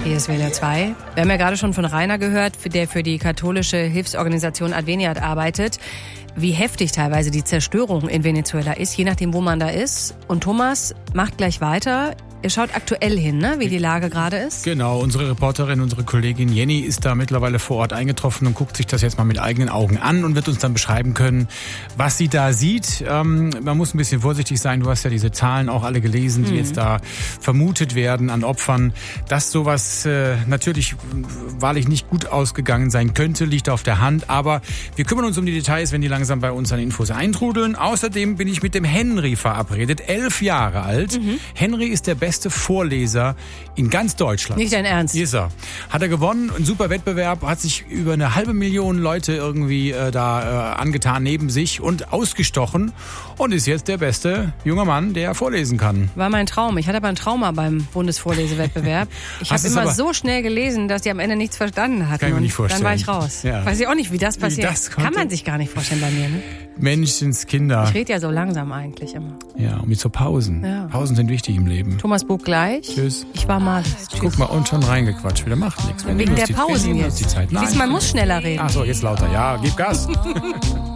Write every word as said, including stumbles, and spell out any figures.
Hier ist W L R zwei. Wir haben ja gerade schon von Rainer gehört, der für die katholische Hilfsorganisation Adveniat arbeitet, wie heftig teilweise die Zerstörung in Venezuela ist, je nachdem, wo man da ist. Und Thomas macht gleich weiter. Ihr schaut aktuell hin, ne? Wie die Lage gerade ist. Genau, unsere Reporterin, unsere Kollegin Jenny ist da mittlerweile vor Ort eingetroffen und guckt sich das jetzt mal mit eigenen Augen an und wird uns dann beschreiben können, was sie da sieht. Ähm, man muss ein bisschen vorsichtig sein. Du hast ja diese Zahlen auch alle gelesen, die mhm. jetzt da vermutet werden an Opfern. Dass sowas äh, natürlich wahrlich nicht gut ausgegangen sein könnte, liegt auf der Hand. Aber wir kümmern uns um die Details, wenn die langsam bei uns an Infos eintrudeln. Außerdem bin ich mit dem Henry verabredet, elf Jahre alt. Mhm. Henry ist der beste Vorleser in ganz Deutschland. Nicht dein Ernst? Ist er. Hat er gewonnen, ein super Wettbewerb, hat sich über eine halbe Million Leute irgendwie äh, da äh, angetan neben sich und ausgestochen und ist jetzt der beste junge Mann, der vorlesen kann. War mein Traum. Ich hatte aber ein Trauma beim Bundesvorlesewettbewerb. Ich habe immer so schnell gelesen, dass die am Ende nichts verstanden hatten. Kann ich mir nicht vorstellen. Dann war ich raus. Ja. Weiß ich auch nicht, wie das passiert. Wie das kann man sich gar nicht vorstellen bei mir. Ne? Menschenskinder. Ich rede ja so langsam eigentlich immer. Ja, und mit so Pausen. Ja. Pausen sind wichtig im Leben. Thomas Buch gleich. Tschüss. Ich war mal. Guck mal, und schon reingequatscht. Wieder macht nichts. Wegen der Pausen jetzt. Die Zeit. Nein. Siehst, man muss schneller reden. Ach so, jetzt lauter. Ja, gib Gas.